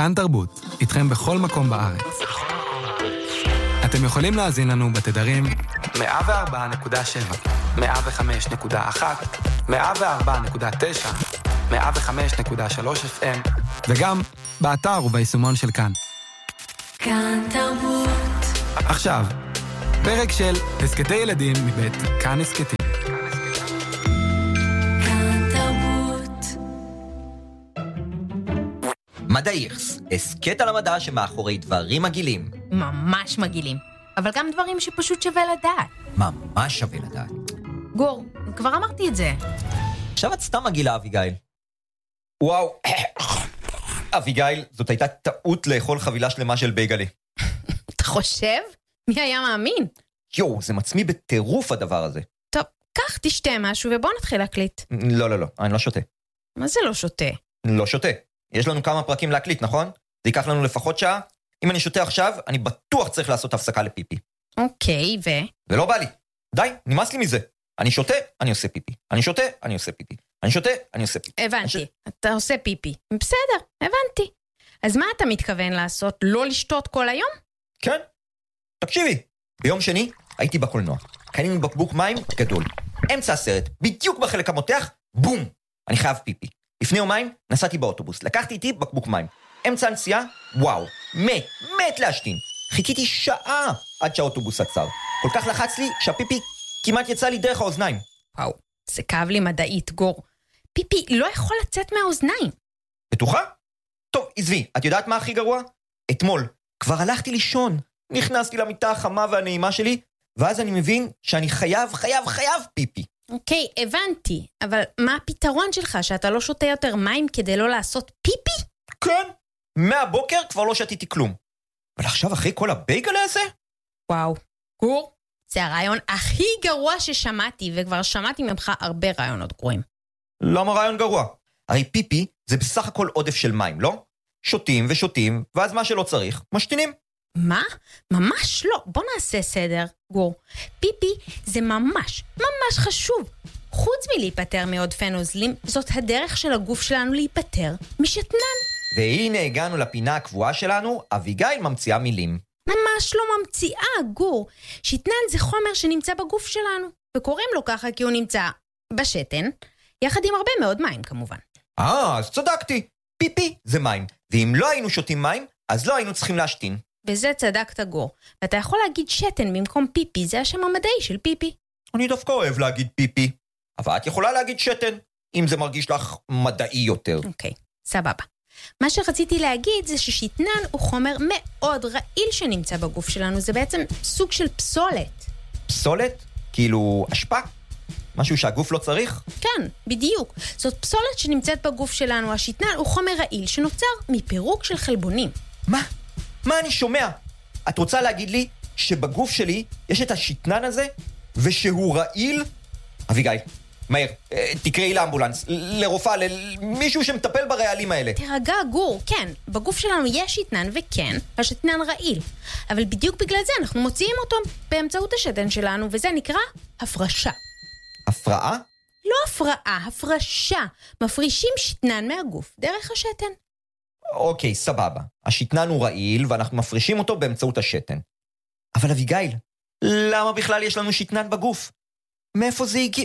כאן תרבות, איתכם בכל מקום בארץ. אתם יכולים להאזין לנו בתדרים 104.7, 105.1, 104.9, 105.3 FM, וגם באתר וביישומון של כאן. כאן תרבות. עכשיו, פרק של הסקטי ילדים מבית כאן הסקטים. כאן תרבות. מדעיכס, הסקט על המדע שמאחורי דברים מגעילים. ממש מגעילים, אבל גם דברים שפשוט שווה לדעת. ממש שווה לדעת. גור, כבר אמרתי את זה. עכשיו את סתם מגעילה, אביגיל. וואו, אביגיל, זאת הייתה טעות לאכול חבילה שלמה של בייגלה. אתה חושב? מי היה מאמין? יואו, זה מצמיא בטירוף הדבר הזה. טוב, קח, תשתה משהו ובוא נתחיל להקליט. לא, אני לא שותה. מה זה לא שותה? לא שותה. יש לנו כמה פרקים להקליט, נכון? זה ייקח לנו לפחות שעה. אם אני שותה עכשיו, אני בטוח צריך לעשות הפסקה לפיפי. אוקיי, ולא בא לי. די, נמאס לי מזה. אני שותה, אני עושה פיפי. אני שותה, אני עושה פיפי. אני שותה, אני עושה פיפי. הבנתי, אתה עושה פיפי. בסדר, הבנתי. אז מה אתה מתכוון לעשות? לא לשתות כל היום? כן. תקשיבי, ביום שני הייתי בקולנוע. קנינו בקבוק מים גדול. אמצע הסרט, בדיוק בחלק המותח, בום! אני חייב פיפי. לפני יומיים נסעתי באוטובוס. לקחתי איתי בקבוק מים. אמצע הנסיעה, וואו, מת להשתין. חיכיתי שעה עד שהאוטובוס עצר. כל כך לחץ לי שהפיפי כמעט יצא לי דרך האוזניים. וואו, זה כאב לי מדעית, גור. פיפי לא יכול לצאת מהאוזניים. בטוחה? טוב, עזבי, את יודעת מה הכי גרוע? אתמול, כבר הלכתי לישון. נכנסתי למיטה החמה והנעימה שלי, ואז אני מבין שאני חייב פיפי. אוקיי, הבנתי. אבל מה הפתרון שלך, שאתה לא שותה יותר מים כדי לא לעשות פיפי? כן. מהבוקר כבר לא שתיתי כלום. אבל עכשיו אחרי כל הבייגלה הזה? וואו, גור, זה הרעיון הכי גרוע ששמעתי, וכבר שמעתי ממך הרבה רעיונות גרועים. למה רעיון גרוע? הרי פיפי זה בסך הכל עודף של מים, לא? שותים ושותים, ואז מה שלא צריך, משתינים. מה? ממש לא. בוא נעשה סדר, גור. פיפי זה ממש חשוב. חוץ מלהיפטר מעודפי נוזלים, זאת הדרך של הגוף שלנו להיפטר משתנן. והנה הגענו לפינה הקבועה שלנו, אביגיל ממציאה מילים. ממש לא ממציאה, גור. שתנן זה חומר שנמצא בגוף שלנו, וקוראים לו ככה כי הוא נמצא בשתן, יחד עם הרבה מאוד מים כמובן. אז צדקתי. פיפי זה מים, ואם לא היינו שותים מים, אז לא היינו צריכים להשתין. בזה צדקת, גור. ואתה יכול להגיד שתן במקום פיפי, זה השם המדעי של פיפי. אני דווקא אוהב להגיד פיפי, אבל את יכולה להגיד שתן, אם זה מרגיש לך מדעי יותר. אוקיי, סבבה. מה שרציתי להגיד זה ששתנן הוא חומר מאוד רעיל שנמצא בגוף שלנו, זה בעצם סוג של פסולת. פסולת? כאילו אשפה? משהו שהגוף לא צריך? כן, בדיוק. זאת פסולת שנמצאת בגוף שלנו. השתנן הוא חומר רעיל שנוצר מפירוק של חלבונים. מה אני שומע? את רוצה להגיד לי שבגוף שלי יש את השתנן הזה ושהוא רעיל? אביגיל, מהר, תקראי לאמבולנס, לרופאה, למישהו שמטפל ברעלים האלה. תרגע, גור, כן, בגוף שלנו יש שתנן וכן, השתנן רעיל. אבל בדיוק בגלל זה אנחנו מוציאים אותו באמצעות השתן שלנו, וזה נקרא הפרשה. הפרעה? לא הפרעה, הפרשה. מפרישים שתנן מהגוף דרך השתן. אוקיי, סבבה. השתנן הוא רעיל ואנחנו מפרישים אותו באמצעות השתן. אבל אביגיל, למה בכלל יש לנו שתנן בגוף? מאיפה זה הגיע?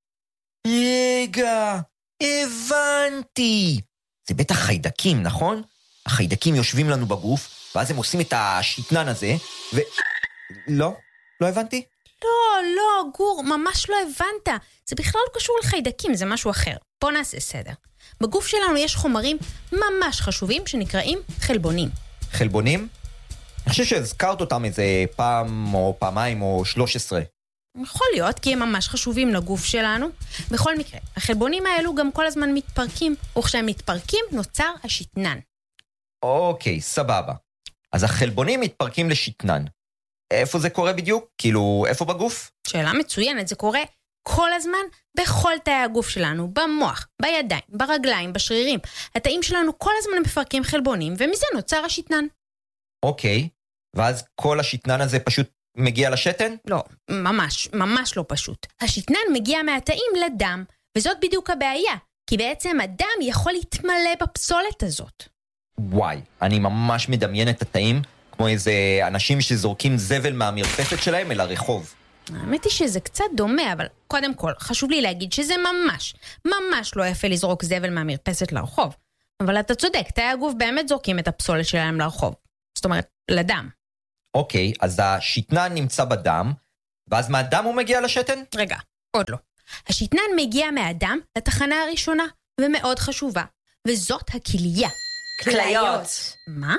רגע, הבנתי. זה בטח חיידקים, נכון? החיידקים יושבים לנו בגוף, ואז הם עושים את השתנן הזה, לא הבנתי? לא, גור, ממש לא הבנת. זה בכלל לא קשור לחיידקים, זה משהו אחר. בוא נעשה סדר. בגוף שלנו יש חומרים ממש חשובים שנקראים חלבונים. חלבונים? אני חושב שהזכרת אותם איזה פעם או פעמיים או 13. יכול להיות, כי הם ממש חשובים לגוף שלנו. בכל מקרה, החלבונים האלו גם כל הזמן מתפרקים, וכשהם מתפרקים נוצר השתנן. אוקיי, סבבה. אז החלבונים מתפרקים לשתנן. איפה זה קורה בדיוק? כאילו, איפה בגוף? שאלה מצוינת, זה קורה כל הזמן בכל תאי הגוף שלנו, במוח, בידיים, ברגליים, בשרירים. התאים שלנו כל הזמן מפרקים חלבונים, ומזה נוצר השתנן. אוקיי, ואז כל השתנן הזה פשוט מגיע לשתן? לא, ממש לא פשוט. השתנן מגיע מהתאים לדם, וזאת בדיוק הבעיה, כי בעצם הדם יכול להתמלא בפסולת הזאת. וואי, אני ממש מדמיין את התאים, כמו איזה אנשים שזורקים זבל מהמרפסת שלהם אל הרחוב. האמת היא שזה קצת דומה, אבל קודם כל, חשוב לי להגיד שזה ממש לא יפה לזרוק זבל מהמרפסת לרחוב. אבל אתה צודק, תאי הגוף באמת זורקים את הפסולת שלהם לרחוב. זאת אומרת, לדם. אוקיי, אז השתנן נמצא בדם, ואז מהדם הוא מגיע לשתן? רגע, עוד לא. השתנן מגיע מהדם לתחנה הראשונה, ומאוד חשובה, וזאת הכליה. כליות. מה?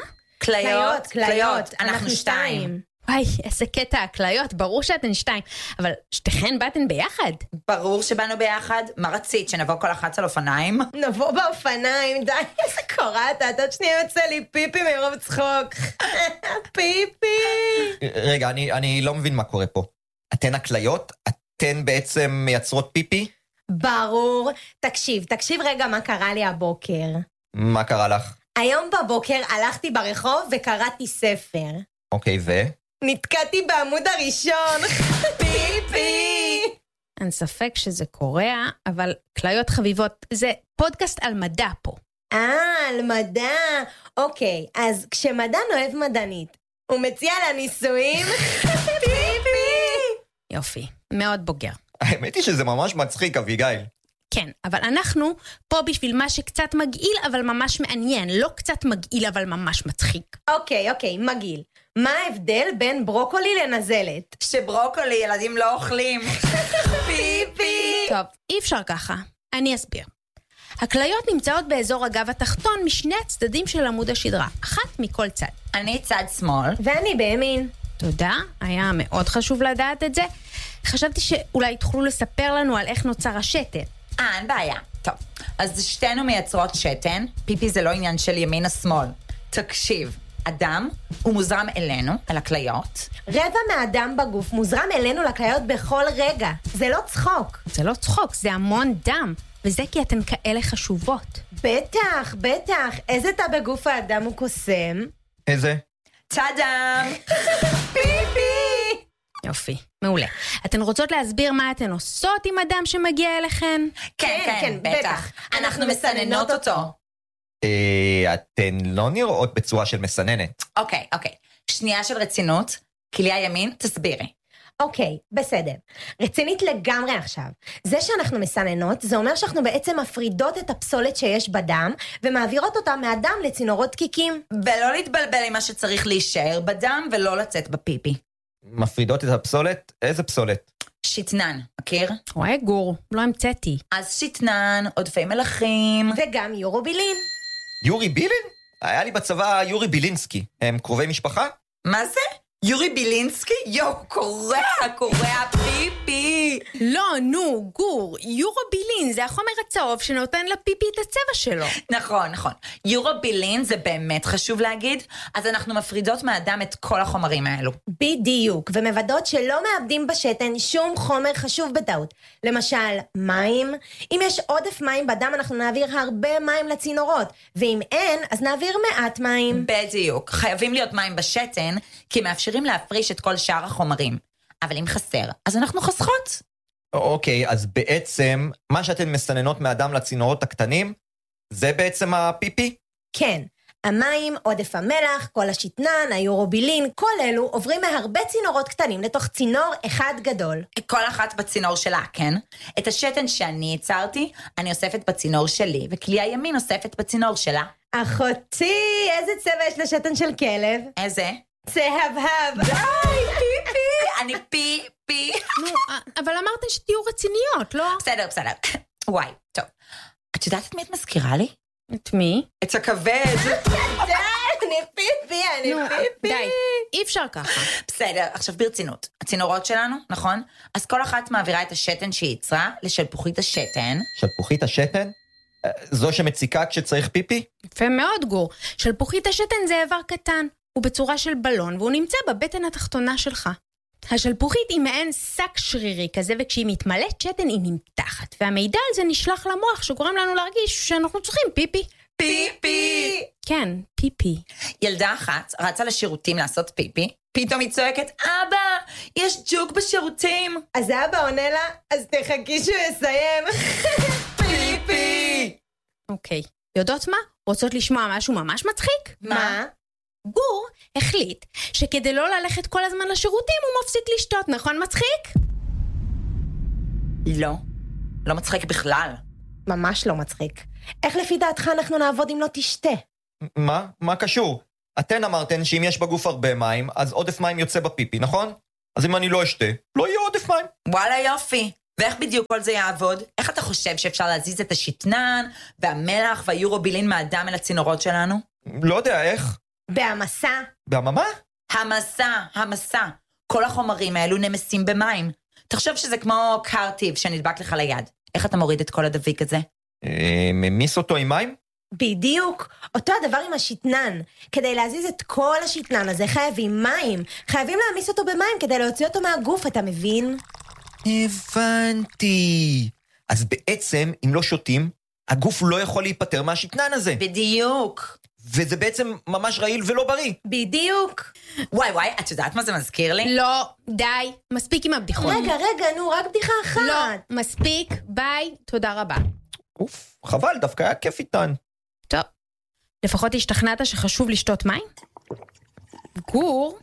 כליות, אנחנו 2. וואי, איזה קטע הכליות, ברור שאתן 2, אבל שתיכן באתן ביחד. ברור שבאנו ביחד. מה רצית, שנבוא כל אחת על אופניים? נבוא באופניים, די, איזה קוראת, את עוד שנייה יוצא לי פיפי מרוב צחוק. פיפי. רגע, אני לא מבין מה קורה פה. אתן הכליות? אתן בעצם מייצרות פיפי? ברור. תקשיב רגע מה קרה לי הבוקר. מה קרה לך? היום בבוקר הלכתי ברחוב וקראתי ספר. אוקיי, נתקעתי בעמוד הראשון. פיפי. אין ספק שזה קורה, אבל כליות חביבות, זה פודקאסט על מדע פה. על מדע. אוקיי, אז כשמדען אוהב מדענית, הוא מציע לה ניסויים. פיפי. יופי, מאוד בוגר. האמת היא שזה ממש מצחיק, אביגיל. כן, אבל אנחנו פה בשביל מה שקצת מגעיל, אבל ממש מעניין. לא קצת מגעיל, אבל ממש מצחיק. אוקיי, מגעיל. מה ההבדל בין ברוקולי לנזלת? שברוקולי ילדים לא אוכלים. פיפי. טוב, אי אפשר ככה. אני אסביר. הכליות נמצאות באזור הגב התחתון משני הצדדים של עמוד השדרה. אחת מכל צד. אני צד שמאל. ואני בימין. תודה, היה מאוד חשוב לדעת את זה. חשבתי שאולי תוכלו לספר לנו על איך נוצר השתן. אין בעיה. טוב, אז שתינו מייצרות שתן. פיפי זה לא עניין של ימין או שמאל. תקשיב, הדם הוא מוזרם אלינו, על הכליות. רבע מהדם בגוף מוזרם אלינו לכליות בכל רגע. זה לא צחוק. זה לא צחוק, זה המון דם. וזה כי אתן כאלה חשובות. בטח. איזה תא בגוף האדם הוא קוסם? איזה? טאדם. פיפי. יופי, מעולה. אתן רוצות להסביר מה אתן עושות עם הדם שמגיע אליכן? כן, בטח. אנחנו מסננות אותו. אתן לא נראות בצורה של מסננת. אוקיי. שנייה של רצינות. כליה ימין, תסבירי. אוקיי, בסדר. רצינית לגמרי עכשיו. זה שאנחנו מסננות, זה אומר שאנחנו בעצם מפרידות את הפסולת שיש בדם, ומעבירות אותה מהדם לצינורות דקיקים. ולא להתבלבל עם מה שצריך להישאר בדם, ולא לצאת בפיפי. מפרידות את הפסולת? איזה פסולת? שתנן, מכיר? וואי גור, לא המצאתי. אז שתנן, עודפי מלחים. וגם יורובילין. יורי בילין? היה לי בצבא יורי בילינסקי. הם קרובי משפחה? מה זה? יורי בילינסקי? קורע פיפי. לא, נו, גור, יורובילין זה החומר הצהוב שנותן לפיפי את הצבע שלו. נכון. יורובילין זה באמת חשוב להגיד, אז אנחנו מפרידות מהדם את כל החומרים האלו. בדיוק, ומוודאות שלא מאבדים בשתן שום חומר חשוב בטעות. למשל, מים. אם יש עודף מים בדם, אנחנו נעביר הרבה מים לצינורות, ואם אין, אז נעביר מעט מים. בדיוק, חייבים להיות מים בשתן, כי מאפשרים להפריש את כל שאר החומרים. אבל אם חסר, אז אנחנו חסכות. אוקיי, אז בעצם, מה שאתן מסננות מהדם לצינורות הקטנים, זה בעצם הפיפי? כן, המים, עודף המלח, כל השתנן, היורובילין, כל אלו עוברים מהרבה צינורות קטנים לתוך צינור אחד גדול. כל אחת בצינור שלה, כן? את השתן שאני יצרתי, אני אוספת בצינור שלי, וכליה ימין אוספת בצינור שלה. אחותי, איזה צבע יש לשתן של כלב? איזה? צהבהב. פיפי, אני פיפי. נו, אבל אמרתן שתהיו רציניות, לא? בסדר. וואי, טוב. את יודעת את מי את מזכירה לי? את מי? את הכבד. אני פיפי. די, אי אפשר ככה. בסדר, עכשיו ברצינות. הצינורות שלנו, נכון? אז כל אחת מעבירה את השתן שהיא יצרה לשלפוחית השתן. שלפוחית השתן? זו שמציקה כשצריך פיפי? יפה מאוד גור. שלפוחית השתן זה איבר קטן. הוא בצורה של בלון, והוא נמצא בבטן התחתונה שלך. השלפוחית היא מעין שק שרירי כזה, וכשהיא מתמלאת שתן היא נמתחת, והמידע על זה נשלח למוח שגורם לנו להרגיש שאנחנו צריכים פיפי. פיפי! כן, פיפי. ילדה אחת רצה לשירותים לעשות פיפי, פתאום היא צועקת, אבא, יש ג'וק בשירותים. אז אבא עונה לה, אז תחכי שהוא יסיים. פיפי! אוקיי, יודעות מה? רוצות לשמוע משהו ממש מצחיק? מה? גור החליט שכדי לא ללכת כל הזמן לשירותים הוא מפסיק לשתות, נכון מצחיק? לא מצחיק בכלל. ממש לא מצחיק. איך לפי דעתך אנחנו נעבוד אם לא תשתה? מה? מה קשור? אתן אמרתן שאם יש בגוף הרבה מים, אז עודף מים יוצא בפיפי, נכון? אז אם אני לא אשתה, לא יהיה עודף מים. וואלה יופי. ואיך בדיוק כל זה יעבוד? איך אתה חושב שאפשר להזיז את השתנן והמלח והיורובילין מהדם אל הצינורות שלנו? לא יודע איך. בהמסה? בהממה? המסה. כל החומרים האלו נמסים במים. תחשוב שזה כמו קרטיב שנדבק לך ליד. איך אתה מוריד את כל הדביק הזה? ממיס אותו עם מים? בדיוק. אותו הדבר עם השתנן. כדי להזיז את כל השתנן הזה חייבים מים. חייבים להמיס אותו במים כדי להוציא אותו מהגוף, אתה מבין? הבנתי. אז בעצם, אם לא שותים, הגוף לא יכול להיפטר מהשתנן הזה. בדיוק. וזה בעצם ממש רעיל ולא בריא. בדיוק. וואי, את יודעת מה זה מזכיר לי? לא, די, מספיק עם הבדיחות. רגע, נו, רק בדיחה אחת. לא, מספיק, ביי, תודה רבה. אוף, חבל, דווקא היה כיף איתן. טוב, לפחות השתכנעת שחשוב לשתות מים? גור?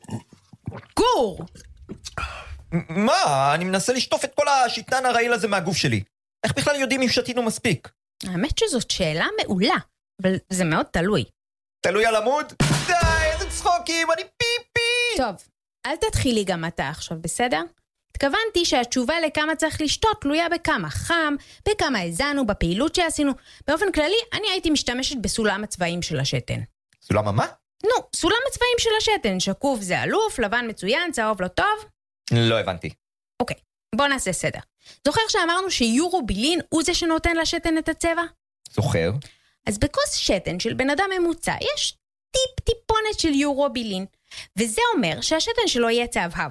מה? אני מנסה לשטוף את כל השתנן הרעיל הזה מהגוף שלי. איך בכלל יודעים אם שתינו מספיק? האמת שזאת שאלה מעולה, אבל זה מאוד תלוי. תלוי על עמוד? די, איזה צחוקים, אני פיפי! טוב, אל תתחילי גם אתה עכשיו, בסדר? התכוונתי שהתשובה לכמה צריך לשתות תלויה בכמה חם, בכמה הזנו, בפעילות שעשינו. באופן כללי, אני הייתי משתמשת בסולם הצבעים של השתן. סולם מה? נו, סולם הצבעים של השתן, שקוף זה אלוף, לבן מצוין, צהוב לא טוב. לא הבנתי. אוקיי, בוא נעשה סדר. זוכר שאמרנו שיורובילין הוא זה שנותן לשתן את הצבע? זוכר. אז בכוס שתן של בן אדם ממוצע יש טיפונת של יורובילין, וזה אומר שהשתן שלו יהיה צהבהב.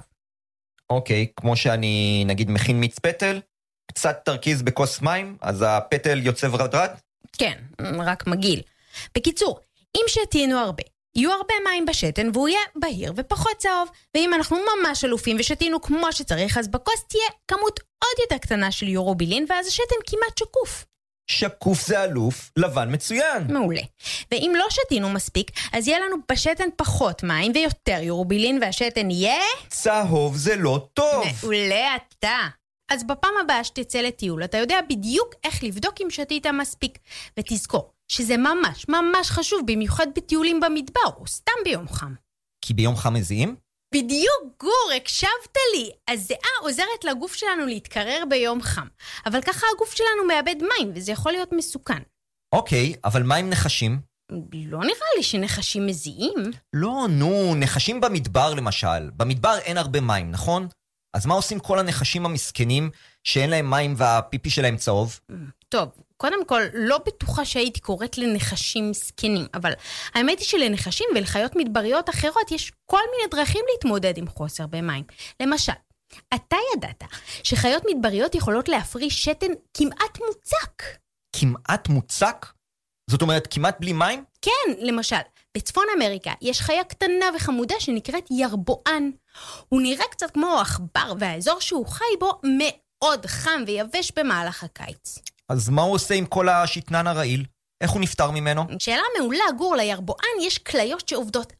אוקיי, כמו שאני נגיד מכין מיץ פטל, קצת תרכיז בכוס מים, אז הפטל יוצא ורדרד? כן, רק מגעיל. בקיצור, אם שתינו הרבה, יהיו הרבה מים בשתן והוא יהיה בהיר ופחות צהוב, ואם אנחנו ממש אלופים ושתינו כמו שצריך, אז בכוס תהיה כמות עוד יותר קטנה של יורובילין, ואז השתן כמעט שקוף. שקוף זה אלוף, לבן מצוין. מעולה. ואם לא שתינו מספיק, אז יהיה לנו בשתן פחות מים ויותר יורובילין, והשתן יהיה... צהוב זה לא טוב. מעולה אתה. אז בפעם הבאה שתצא לטיול, אתה יודע בדיוק איך לבדוק אם שתית מספיק. ותזכור שזה ממש ממש חשוב, במיוחד בטיולים במדבר, או סתם ביום חם. כי ביום חם מזיעים? בדיוק, גור, הקשבת לי. הזיעה עוזרת לגוף שלנו להתקרר ביום חם. אבל ככה הגוף שלנו מאבד מים, וזה יכול להיות מסוכן. אוקיי, אבל מה עם נחשים? לא נראה לי שנחשים מזיעים. לא, נו, נחשים במדבר למשל. במדבר אין הרבה מים, נכון? אז מה עושים כל הנחשים המסכנים שאין להם מים והפיפי שלהם צהוב? טוב, קודם כל, לא בטוחה שהייתי קוראת לנחשים מסכנים, אבל האמת היא שלנחשים ולחיות מדבריות אחרות יש כל מיני דרכים להתמודד עם חוסר במים. למשל, אתה ידעת שחיות מדבריות יכולות להפריש שתן כמעט מוצק. כמעט מוצק? זאת אומרת, כמעט בלי מים? כן, למשל, בצפון אמריקה יש חיה קטנה וחמודה שנקראת ירבוען. הוא נראה קצת כמו עכבר, והאזור שהוא חי בו מאוד חם ויבש במהלך הקיץ. אז מה הוא עושה עם כל השתנן הרעיל? איך הוא נפטר ממנו? שאלה מעולה, גור. לירבוען יש כליות שעובדות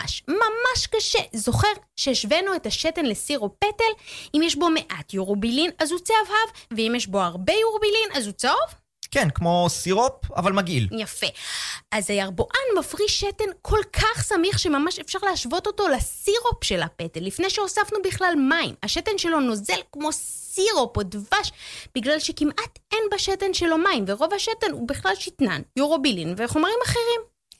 ממש קשה. זוכר שהשווינו את השתן לסירופ פטל? אם יש בו מעט יורובילין אז הוא צהבהב, ואם יש בו הרבה יורובילין אז הוא צהוב? כן, כמו סירופ, אבל מגעיל. יפה. אז הירבוען מפריש שתן כל כך סמיך שממש אפשר להשוות אותו לסירופ של הפטל, לפני שהוספנו בכלל מים. השתן שלו נוזל כמו סירופ או דבש, בגלל שכמעט אין בשתן שלו מים, ורוב השתן הוא בכלל שתנן, יורובילין וחומרים אחרים.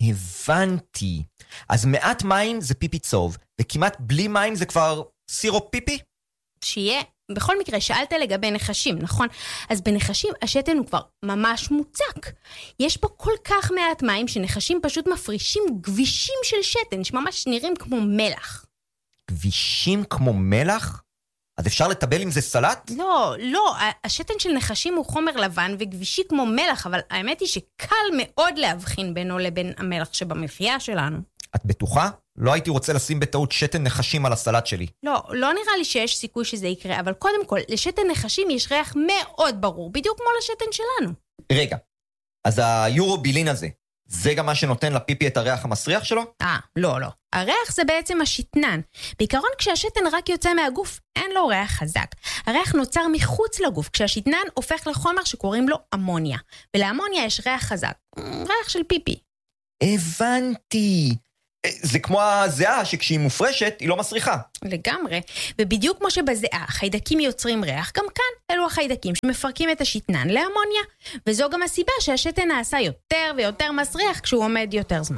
הבנתי. אז מעט מים זה פיפי צהוב, וכמעט בלי מים זה כבר סירופ פיפי? שיהיה. בכל מקרה, שאלת לגבי נחשים, נכון? אז בנחשים השתן הוא כבר ממש מוצק. יש בו כל כך מעט מים שנחשים פשוט מפרישים גבישים של שתן, שממש נראים כמו מלח. גבישים כמו מלח? אז אפשר לטבל עם זה סלט? לא, השתן של נחשים הוא חומר לבן וגבישי כמו מלח, אבל האמת היא שקל מאוד להבחין בינו לבין המלח שבמחיה שלנו. את בטוחה? לא הייתי רוצה לשים בטעות שתן נחשים על הסלט שלי. לא נראה לי שיש סיכוי שזה יקרה, אבל קודם כל, לשתן נחשים יש ריח מאוד ברור, בדיוק כמו לשתן שלנו. רגע, אז היורובילין הזה, זה גם מה שנותן לפיפי את הריח המסריח שלו? לא. הריח זה בעצם השתנן. בעיקרון כשהשתן רק יוצא מהגוף, אין לו ריח חזק. הריח נוצר מחוץ לגוף, כשהשתנן הופך לחומר שקוראים לו אמוניה. ולאמוניה יש ריח חזק, ריח של פיפי. הבנתי. זה כמו הזיעה שכשהיא מופרשת היא לא מסריחה. לגמרי. ובדיוק כמו שבזיעה חיידקים יוצרים ריח, גם כאן אלו החיידקים שמפרקים את השתנן לאמוניה. וזו גם הסיבה שהשתן נעשה יותר ויותר מסריח כשהוא עומד יותר זמן.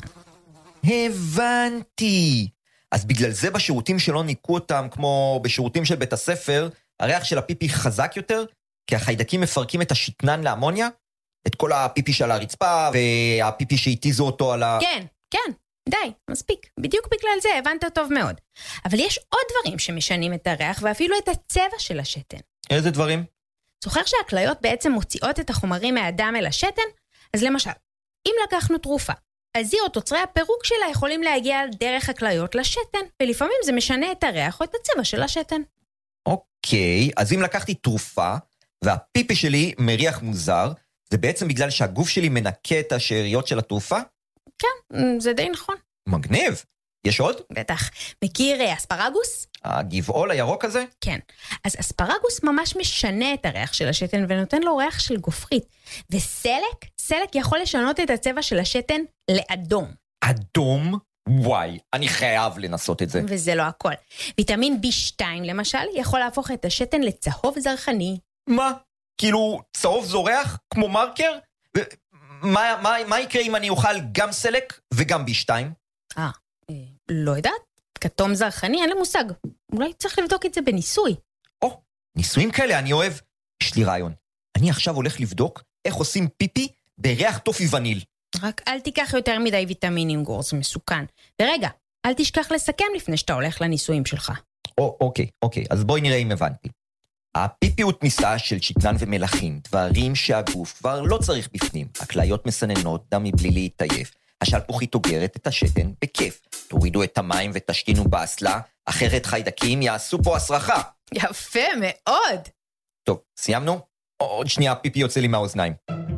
הבנתי. אז בגלל זה בשירותים שלא ניקו אותם כמו בשירותים של בית הספר, הריח של הפיפי חזק יותר, כי החיידקים מפרקים את השתנן לאמוניה, את כל הפיפי של הרצפה והפיפי שהתיזו אותו על כן. די, מספיק. בדיוק בגלל זה הבנת טוב מאוד. אבל יש עוד דברים שמשנים את הריח ואפילו את הצבע של השתן. איזה דברים? זוכר שהכליות בעצם מוציאות את החומרים מהדם אל השתן? אז למשל, אם לקחנו תרופה, אז היא או תוצרי הפירוק שלה יכולים להגיע דרך הכליות לשתן, ולפעמים זה משנה את הריח או את הצבע של השתן. אוקיי, אז אם לקחתי תרופה והפיפי שלי מריח מוזר, זה בעצם בגלל שהגוף שלי מנקה את השאריות של התרופה? כן, זה די נכון. מגניב. יש עוד? בטח. מכיר אספרגוס? הגבעול הירוק הזה? כן. אז אספרגוס ממש משנה את הריח של השתן ונותן לו ריח של גופרית. וסלק יכול לשנות את הצבע של השתן לאדום. אדום? וואי, אני חייב לנסות את זה. וזה לא הכל. ויטמין B2 למשל יכול להפוך את השתן לצהוב זרחני. מה? כאילו צהוב זורח? כמו מרקר? מה יקרה אם אני אוכל גם סלק וגם B2? לא יודעת. כתום זרחני, אין לי מושג. אולי צריך לבדוק את זה בניסוי. ניסויים כאלה אני אוהב. יש לי רעיון. אני עכשיו הולך לבדוק איך עושים פיפי בריח טופי וניל. רק אל תיקח יותר מדי ויטמינים, גור, זה מסוכן. ורגע, אל תשכח לסכם לפני שאתה הולך לניסויים שלך. אוקיי, אז בואי נראה אם הבנתי. הפיפי הוא תמיסה של שתנן ומלחים, דברים שהגוף כבר לא צריך בפנים. הכליות מסננות דם מבלי להתעייף. השלפוחית אוגרת את השתן בכיף. תורידו את המים ותשתינו באסלה, אחרת חיידקים יעשו פה הסרחה. יפה מאוד. טוב, סיימנו? עוד שנייה הפיפי יוצא לי מהאוזניים.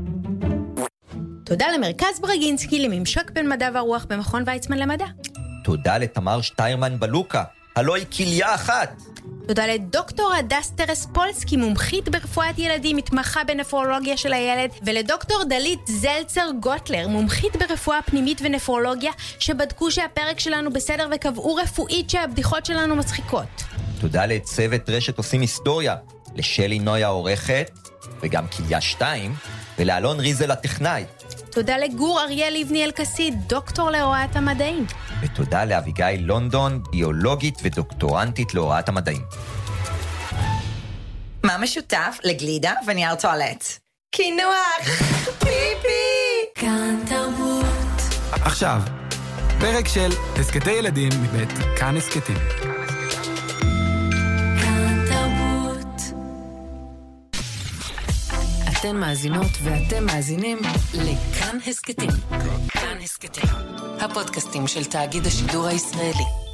תודה למרכז ברגינסקי לממשק בין מדע והרוח במכון ויצמן למדע. תודה לתמר שטיירמן בלוקה, הלוא היא כליה אחת. תודה לדוקטור הדס טרספולסקי, מומחית ברפואת ילדים, מתמחה בנפרולוגיה של הילד, ולדוקטור דלית זלצר גוטלר, מומחית ברפואה פנימית ונפרולוגיה, שבדקו שהפרק שלנו בסדר וקבעו רפואית שהבדיחות שלנו מצחיקות. תודה לצוות רשת עושים היסטוריה, לשלי נוי העורכת, וגם כליה 2, ולאלון ריזל הטכנאי. תודה לגור אריאל לבני אלקסיד, דוקטור להוראת המדעים. ותודה לאביגיל לונדון, ביולוגית ודוקטורנטית להוראת המדעים. מה משותף לגלידה ונייר טואלט? קינוח! פיפי! כאן תרבות. עכשיו, פרק של הסקטי ילדים מבית כאן הסקטים. כאן תרבות. אתן מאזינות ואתם מאזינים לכאן הסקטים. כאן הסקטים. הפודקאסטים של תאגיד השידור הישראלי.